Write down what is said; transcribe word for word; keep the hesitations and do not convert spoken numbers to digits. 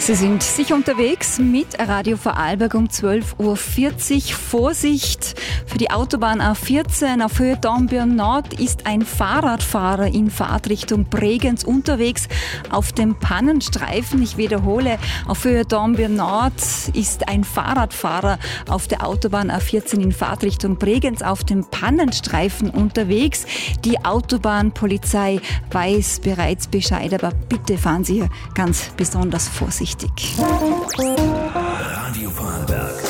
Sie sind sicher unterwegs mit Radio Vorarlberg um zwölf Uhr vierzig. Vorsicht für die Autobahn A vierzehn auf Höhe Dornbirn Nord ist ein Fahrradfahrer in Fahrtrichtung Bregenz unterwegs auf dem Pannenstreifen. Ich wiederhole, auf Höhe Dornbirn Nord ist ein Fahrradfahrer auf der Autobahn A vierzehn in Fahrtrichtung Bregenz auf dem Pannenstreifen unterwegs. Die Autobahnpolizei weiß bereits Bescheid, aber bitte fahren Sie hier ganz besonders vorsichtig.